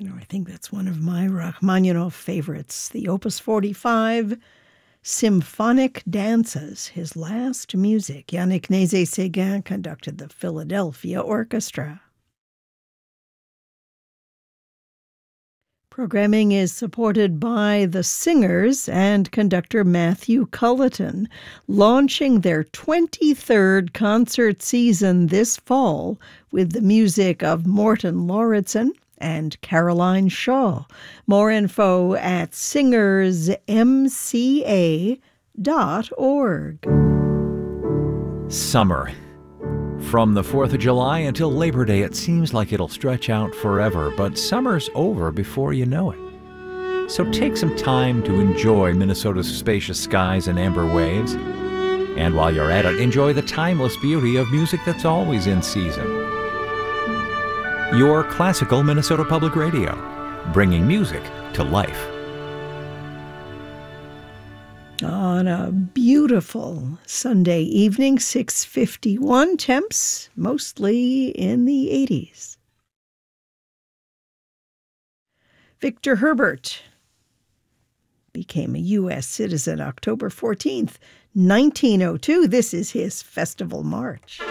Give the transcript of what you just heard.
I think that's one of my Rachmaninoff favorites, the Opus 45, Symphonic Dances, his last music. Yannick Nézet-Séguin conducted the Philadelphia Orchestra. Programming is supported by the Singers and conductor Matthew Culleton, launching their 23rd concert season this fall with the music of Morten Lauritsen and Caroline Shaw. More info at singersmca.org. Summer. From the 4th of July until Labor Day, it seems like it'll stretch out forever, but summer's over before you know it. So take some time to enjoy Minnesota's spacious skies and amber waves. And while you're at it, enjoy the timeless beauty of music that's always in season. Your classical Minnesota Public Radio, bringing music to life. On a beautiful Sunday evening, 6:51, temps mostly in the 80s. Victor Herbert became a U.S. citizen October 14th, 1902. This is his Festival March.